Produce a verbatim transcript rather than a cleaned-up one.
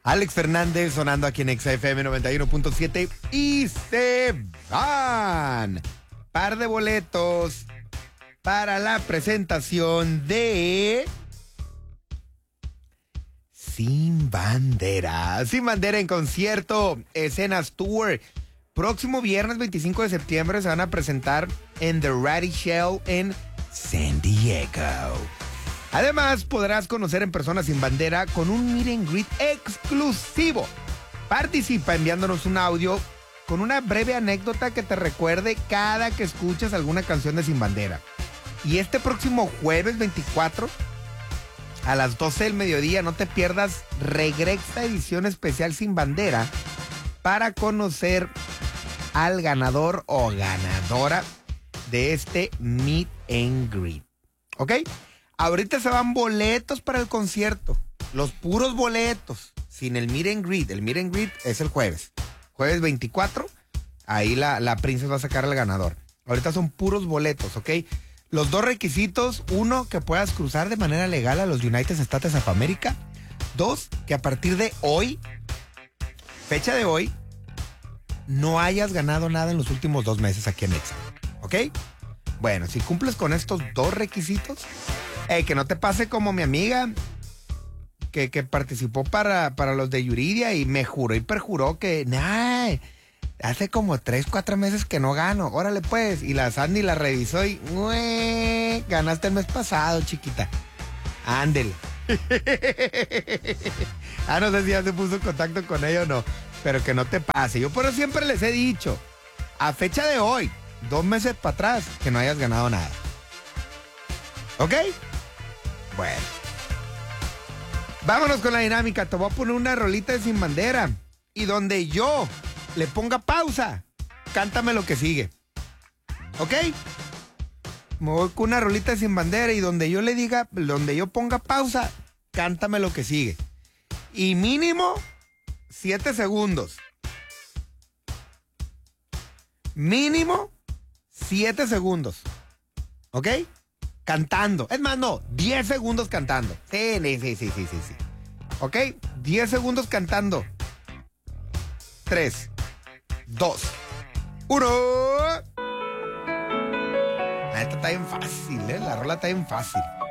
Alex Fernández sonando aquí en Exa F M noventa y uno punto siete y se van. Par de boletos para la presentación de Sin Bandera. Sin Bandera en concierto, Escenas Tour. Próximo viernes veinticinco de septiembre se van a presentar en The Ratty Shell en San Diego. Además, podrás conocer en persona Sin Bandera con un meet and greet exclusivo. Participa enviándonos un audio con una breve anécdota que te recuerde cada que escuches alguna canción de Sin Bandera. Y este próximo jueves veinticuatro, a las doce del mediodía, no te pierdas Regresa edición especial Sin Bandera para conocer al ganador o ganadora de este meet and greet. ¿Ok? Ahorita se van boletos para el concierto. Los puros boletos. Sin el meet and greet. El meet and greet es el jueves. Jueves veinticuatro. Ahí la, la Princess va a sacar al ganador. Ahorita son puros boletos, ¿ok? Los dos requisitos. Uno, que puedas cruzar de manera legal a los United States of America. Dos, que a partir de hoy, fecha de hoy, no hayas ganado nada en los últimos dos meses aquí en Exa. ¿Ok? Bueno, si cumples con estos dos requisitos, eh, que no te pase como mi amiga que, que participó para, para los de Yuridia y me juró y perjuró que nah, hace como tres, cuatro meses que no gano. Órale pues. Y la Sandy la revisó y ¡ué! Ganaste el mes pasado, chiquita. Ándele. Ah, no sé si ya se puso en contacto con ella o no, pero que no te pase. Yo por eso siempre les he dicho, a fecha de hoy, dos meses para atrás, que no hayas ganado nada. ¿Ok? Bueno. Vámonos con la dinámica. Te voy a poner una rolita de Sin Bandera. Y donde yo le ponga pausa, cántame lo que sigue. ¿Ok? Me voy con una rolita de Sin Bandera y donde yo le diga, donde yo ponga pausa, cántame lo que sigue. Y mínimo siete segundos. Mínimo siete segundos. ¿Ok? Cantando. Es más, no, diez segundos cantando. Sí, sí, sí, sí, sí, sí. ¿Ok? diez segundos cantando. tres, dos, uno. Esta está bien fácil, ¿eh? La rola está bien fácil.